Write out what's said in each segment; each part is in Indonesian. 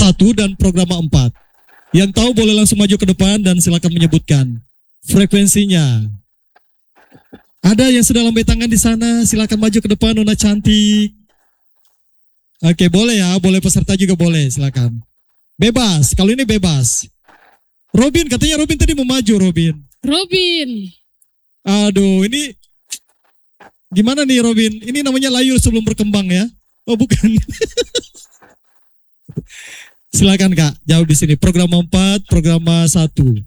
1 dan Programa 4. Yang tahu boleh langsung maju ke depan dan silakan menyebutkan frekuensinya. Ada yang sudah lambai tangan di sana, silakan maju ke depan, Nona cantik. Oke, boleh ya, boleh peserta juga boleh, silakan. Bebas, kalau ini bebas. Robin, katanya Robin tadi mau maju, Robin. Aduh, ini gimana nih Robin? Ini namanya layur sebelum berkembang ya? Oh bukan. Silakan Kak, jawab di sini. Programa 4, Programa 1.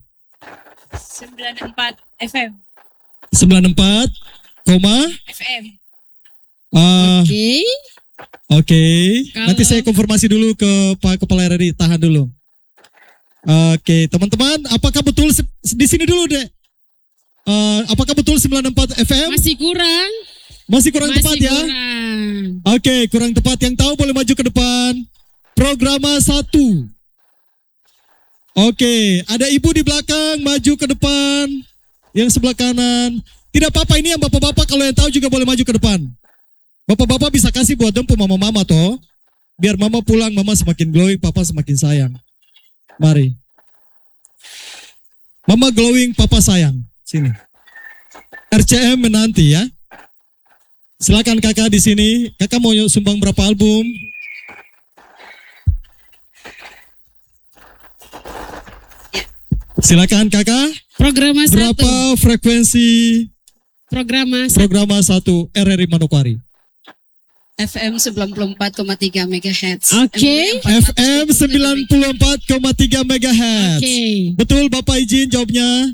94 FM. 94, FM. Oke. Nanti saya konfirmasi dulu ke Pak Kepala RRI. Tahan dulu. Oke, teman-teman, apakah betul di sini dulu, Dek? Apakah betul 94 FM? Masih kurang tepat ya? Oke, kurang tepat. Yang tahu boleh maju ke depan. Programa 1. Oke, ada ibu di belakang, maju ke depan. Yang sebelah kanan. Tidak apa-apa, ini yang bapak-bapak kalau yang tahu juga boleh maju ke depan. Bapak-bapak bisa kasih buat dempu mama-mama toh. Biar mama pulang, mama semakin glowing, papa semakin sayang. Mari. Mama glowing, papa sayang. Sini. RCM menanti ya. Silakan kakak di sini. Kakak mau sumbang berapa album? Silakan kakak. Programa 1. Berapa frekuensi? Programa 1. Programa 1 RRI Manokwari. FM 94,3 MHz. Oke. FM 94,3 MHz. Oke. Betul Bapak izin jawabnya?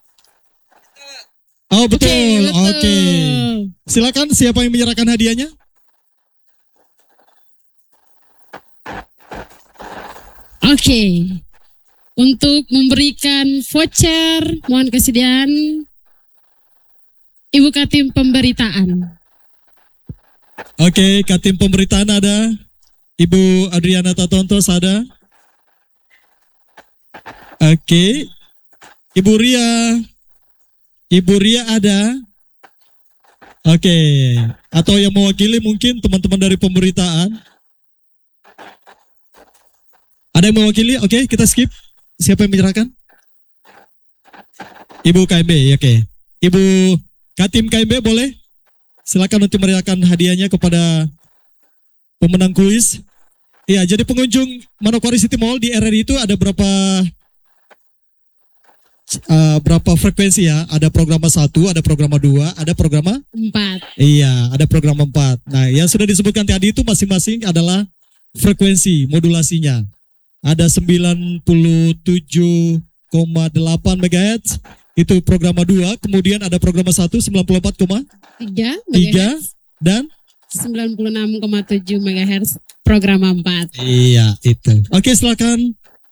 Oh betul. Oke. Silakan siapa yang menyerahkan hadiahnya? Oke. Untuk memberikan voucher, mohon kesediaan Ibu Katim Pemberitaan. Oke, Katim Pemberitaan ada. Ibu Adriana Tatontos ada. Oke. Ibu Ria ada. Oke. Atau yang mewakili mungkin teman-teman dari pemberitaan. Ada yang mewakili? Oke, kita skip. Siapa yang menyerahkan? Ibu KMB, oke. Ibu Katim KMB boleh? Silakan untuk menyerahkan hadiahnya kepada pemenang kuis. Iya, jadi pengunjung Manokwari City Mall di RRI itu ada berapa frekuensi ya? Ada programa 1, ada programa 2, ada programa 4. Iya, ada programa 4. Nah, yang sudah disebutkan tadi itu masing-masing adalah frekuensi modulasinya. Ada 97,8 MHz, itu programa 2. Kemudian ada programa 1, 94,3 dan 96,7 MHz programa 4. Iya, itu. Oke, silakan.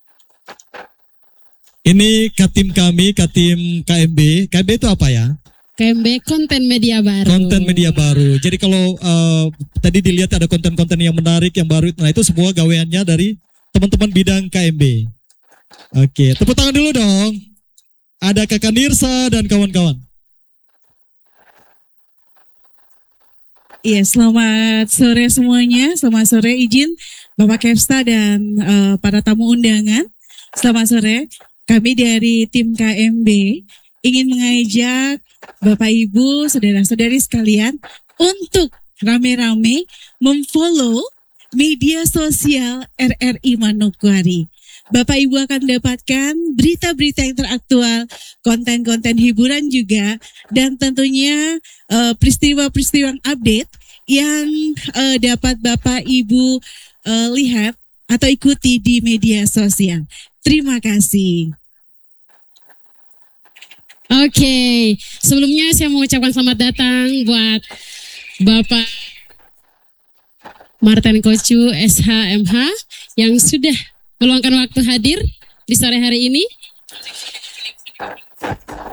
Ini Katim kami, Katim KMB. KMB itu apa ya? KMB konten media baru. Konten media baru. Jadi kalau tadi dilihat ada konten-konten yang menarik, yang baru. Nah, itu semua gaweannya dari teman-teman bidang KMB. Oke, tepuk tangan dulu dong. Ada Kakak Nirsa dan kawan-kawan. Iya, selamat sore semuanya. Selamat sore, izin Bapak Kepsta dan para tamu undangan. Selamat sore. Kami dari tim KMB ingin mengajak Bapak Ibu, saudara-saudari sekalian untuk rame-rame memfollow media sosial RRI Manokwari. Bapak Ibu akan mendapatkan berita-berita yang teraktual, konten-konten hiburan juga, dan tentunya peristiwa-peristiwa update yang dapat Bapak Ibu lihat atau ikuti di media sosial. Terima kasih. Oke, sebelumnya saya mau ucapkan selamat datang buat Bapak Martin Kocu SHMH yang sudah meluangkan waktu hadir di sore hari ini.